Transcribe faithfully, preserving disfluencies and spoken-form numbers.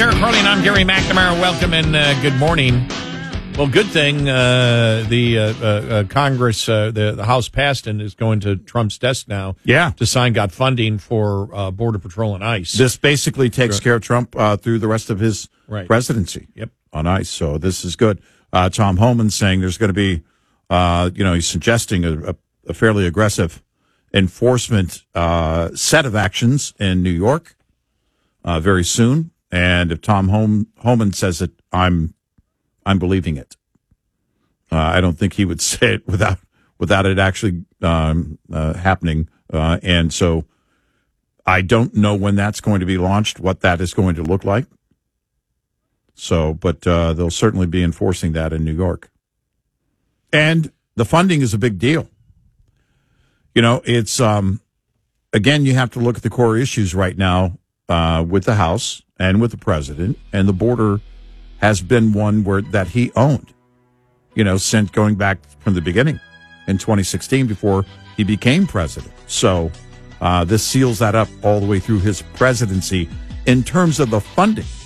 Sarah Carlin. I'm Gary McNamara. Welcome and uh, good morning. Well, good thing uh, the uh, uh, Congress, uh, the, the House passed and is going to Trump's desk now. Yeah. To sign, got funding for uh, Border Patrol and ICE. This basically takes Sure. care of Trump uh, through the rest of his Right. presidency. Yep. On ICE. So this is good. Uh, Tom Homan saying there's going to be, uh, you know, he's suggesting a, a, a fairly aggressive enforcement uh, set of actions in New York uh, very soon. And if Tom Hom- Homan says it, I'm I'm believing it. Uh, I don't think he would say it without without it actually um, uh, happening. Uh, and so I don't know when that's going to be launched, what that is going to look like. So, but uh, they'll certainly be enforcing that in New York. And the funding is a big deal. You know, it's, um, again, you have to look at the core issues right now uh, with the House and with the president. And the border has been one where that he owned, you know, since going back from the beginning in twenty sixteen before he became president. So uh, this seals that up all the way through his presidency in terms of the funding.